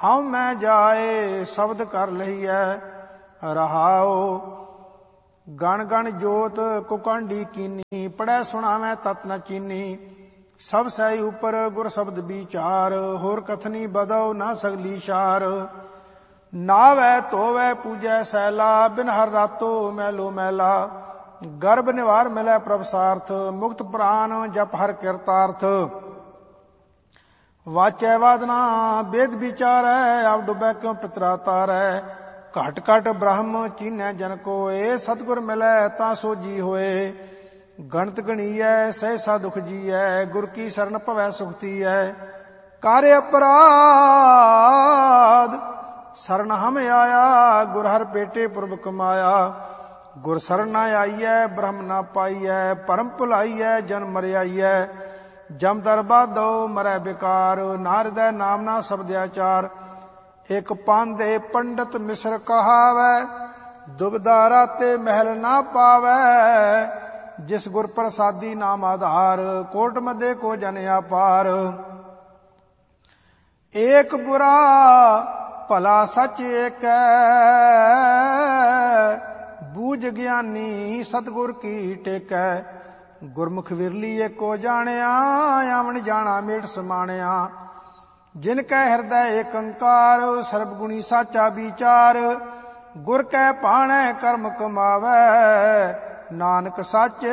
ਹਉ ਮੈਂ ਜਾਏ ਸ਼ਬਦ ਕਰ ਲਈਐ ਰਹਾਉ। ਗਣ ਗਣ ਜੋਤ ਕੁਕੰਡੀ ਕੀਨੀ ਪੜੈ ਸੁਣਾਵੈ ਤਤ ਨ ਚੀਨੀ। ਸਭ ਸਹਿ ਉਪਰ ਗੁਰ ਸ਼ਬਦ ਵਿਚਾਰ ਹੋਰ ਕਥਨੀ ਬਦਉ ਨਾ ਸਗਲੀ ਸ਼ਾਰ। ਨਾਵੈ ਧੋਵੈ ਪੂਜੈ ਸੈਲਾ ਬਿਨ ਹਰ ਰਾਤੋ ਮੈਲੋ ਮੈਲਾ। ਗਰਭ ਨਿਵਾਰ ਮਿਲੈ ਪ੍ਰਭ ਸਾਰਥ ਮੁਕਤ ਪ੍ਰਾਨ ਜਪ ਹਰ ਕਿਰਤਾਰਥ। ਵਾਚੈ ਵਾਦਨਾ ਵੇਦ ਵਿਚਾਰੈ ਆਪ ਡੁਬੈ ਕਿਉ ਪਿਤਰਾ ਤਾਰੈ। ਘਟ ਘਟ ਬ੍ਰਹਮ ਚੀਨੈ ਜਨ ਕੋਏ ਸਤਿਗੁਰ ਮਿਲੈ ਤਾਂ ਸੋਜੀ ਹੋਏ। ਗਣਤ ਗਣੀਐ ਸਹਿਸਾ ਦੁਖ ਜੀਐ ਗੁਰ ਕੀ ਸ਼ਰਨ ਭਵੈ ਸੁਖਤੀਐ। ਕਰ ਅਪਰਾਧ ਸ਼ਰਨ ਹਮ ਆਇਆ ਗੁਰ ਹਰ ਭੇਟੇ ਪੁਰਬ ਕਮਾਇਆ। ਗੁਰ ਸ਼ਰਨ ਨ ਆਈਐ ਬ੍ਰਹਮ ਨ ਪਾਈਐ ਭਰਮ ਭੁਲਾਈਐ ਜਨ ਮਰਿਆਈਐ। ਜਮ ਦਰ ਬਾਧੋ ਮਰੈ ਬਿਕਾਰ ਨਾ ਹਿਰਦੈ ਨਾਮ ਨਾ ਸ਼ਬਦਿਆਚਾਰ। ਇਕ ਪਾਂਧੇ ਪੰਡਤ ਮਿਸਰ ਕਹਾਵੈ ਦੁਬਿਧਾ ਰਾਤੇ ਮਹਿਲ ਨਾ ਪਾਵੈ। ਜਿਸ ਗੁਰ ਪ੍ਰਸਾਦੀ ਨਾਮ ਆਧਾਰ ਕੋਟ ਮਧੇ ਕੋ ਜਨ ਅਪਾਰ। ਏਕ ਬੁਰਾ ਭਲਾ ਸਚ ਏਕੈ ਬੂਝ ਗਿਆਨੀ ਸਤਿਗੁਰ ਕੀ ਟੇਕੈ। ਗੁਰਮੁਖ ਵਿਰਲੀ ਏਕੋ ਜਾਣਿਆ ਆਵਣ ਜਾਣਾ ਮੇਟ ਸਮਾਣਿਆ। ਜਿਨ ਕੈ ਹਿਰਦੈ ਏਕੰਕਾਰ ਸਰਬ ਗੁਣੀ ਸਾਚਾ ਵਿਚਾਰ। ਗੁਰ ਕੈ ਭਾਣੈ ਕਰਮ ਕਮਾਵੈ ਨਾਨਕ ਸਾਚੇ